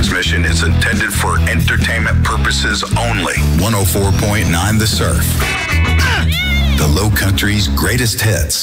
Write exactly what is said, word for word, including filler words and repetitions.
transmission is intended for entertainment purposes only. one oh four point nine The Surf. The Low Country's greatest hits.